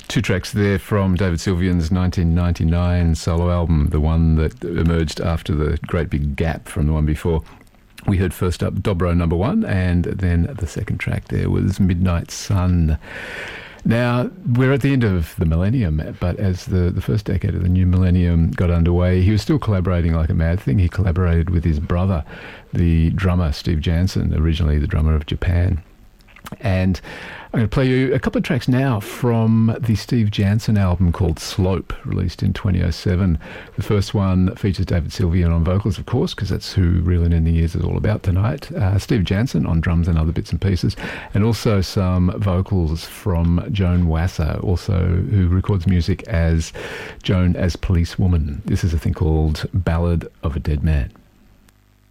Two tracks there from David Sylvian's 1999 solo album, the one that emerged after the great big gap from the one before. We heard first up Dobro Number 1, and then the second track there was Midnight Sun. Now, we're at the end of the millennium, but as the first decade of the new millennium got underway, he was still collaborating like a mad thing. He collaborated with his brother, the drummer Steve Jansen, originally the drummer of Japan. And I'm going to play you a couple of tracks now from the Steve Jansen album called Slope, released in 2007. The first one features David Sylvian on vocals, of course, because that's who Reelin' in the Years is all about tonight. Steve Jansen on drums and other bits and pieces, and also some vocals from Joan Wasser, also who records music as Joan as Policewoman. This is a thing called Ballad of a Dead Man.